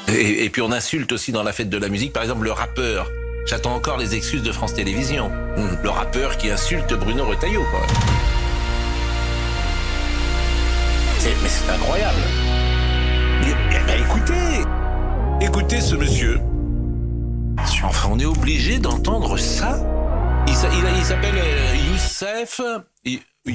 Et puis on insulte aussi dans la fête de la musique, par exemple le rappeur. J'attends encore les excuses de France Télévisions. Le rappeur qui insulte Bruno Retailleau, quoi. Mais c'est incroyable. Écoutez ce monsieur. Enfin, on est obligé d'entendre ça. Il s'appelle Youssef